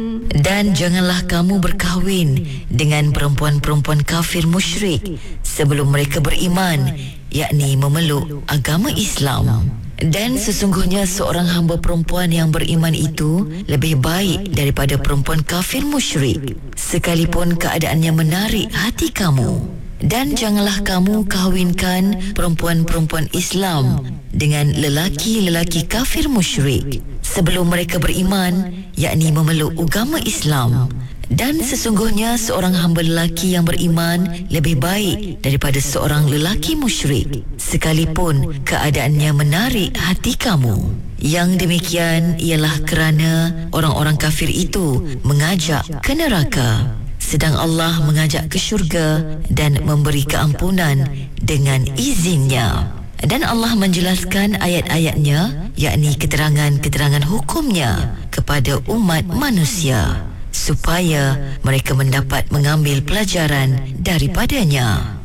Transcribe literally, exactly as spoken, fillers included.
Dan janganlah kamu berkahwin dengan perempuan-perempuan kafir musyrik sebelum mereka beriman, yakni memeluk agama Islam. Dan sesungguhnya seorang hamba perempuan yang beriman itu lebih baik daripada perempuan kafir musyrik, sekalipun keadaannya menarik hati kamu. Dan janganlah kamu kahwinkan perempuan-perempuan Islam dengan lelaki-lelaki kafir musyrik sebelum mereka beriman, yakni memeluk agama Islam. Dan sesungguhnya seorang hamba lelaki yang beriman lebih baik daripada seorang lelaki musyrik, sekalipun keadaannya menarik hati kamu. Yang demikian ialah kerana orang-orang kafir itu mengajak ke neraka, sedang Allah mengajak ke syurga dan memberi keampunan dengan izinnya. Dan Allah menjelaskan ayat-ayatnya, yakni keterangan-keterangan hukumnya kepada umat manusia, supaya mereka mendapat mengambil pelajaran daripadanya.